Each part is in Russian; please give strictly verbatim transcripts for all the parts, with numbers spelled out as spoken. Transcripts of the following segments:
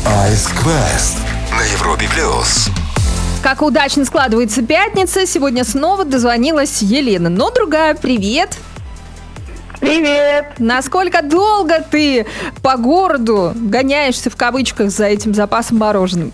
Ice Quest на Европе плюс. Как удачно складывается пятница, сегодня снова дозвонилась Елена, но другая. Привет! Привет! Насколько долго ты по городу гоняешься в кавычках за этим запасом мороженым?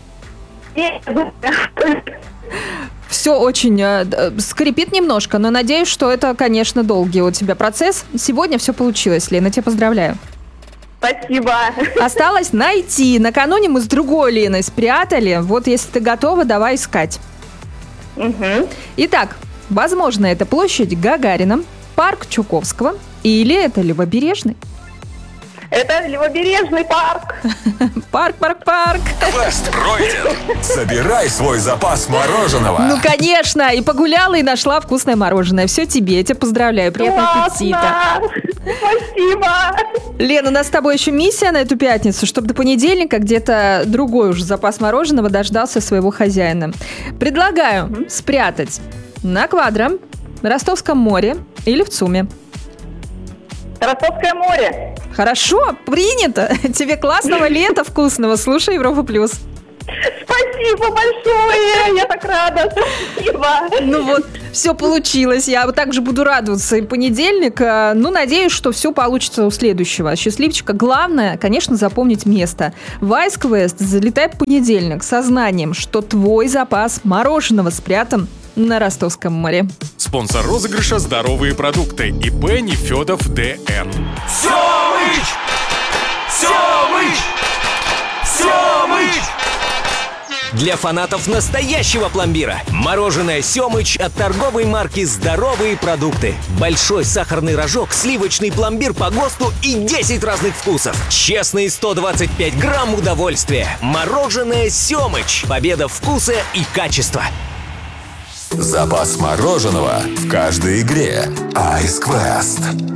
Все очень э, скрипит немножко, но надеюсь, что это, конечно, долгий у тебя процесс. Сегодня все получилось, Лена, тебя поздравляю. Спасибо. Осталось найти. Накануне мы с другой Леной спрятали. Вот если ты готова, давай искать. Угу. Итак, возможно, это площадь Гагарина, парк Чуковского или это Левобережный? Это Левобережный парк. Парк, парк, парк. Квест пройден. Собирай свой запас мороженого. Ну, конечно. И погуляла, и нашла вкусное мороженое. Все тебе. Я тебя поздравляю. Приятного аппетита. Спасибо. Лена, у нас с тобой еще миссия на эту пятницу, чтобы до понедельника где-то другой уже запас мороженого дождался своего хозяина. Предлагаю mm-hmm. спрятать на Квадро, Ростовском море или в ЦУМе. Ростовское море. Хорошо, принято. Тебе классного лета вкусного. Слушай Европа плюс. Спасибо большое, я так рада. Спасибо. Ну вот, все получилось. Я также буду радоваться и понедельник. Ну, надеюсь, что все получится у следующего счастливчика. Главное, конечно, запомнить место. В Ice Quest залетай в понедельник с сознанием, что твой запас мороженого спрятан на Ростовском море. Спонсор розыгрыша «Здоровые продукты» ИП Нефедов ДН. Семыч! Семыч! Семыч! Для фанатов настоящего пломбира мороженое «Семыч» от торговой марки «Здоровые продукты». Большой сахарный рожок, сливочный пломбир по ГОСТу и десять разных вкусов. Честные сто двадцать пять грамм удовольствия. Мороженое «Семыч». Победа вкуса и качества. Запас мороженого в каждой игре. Ice Quest.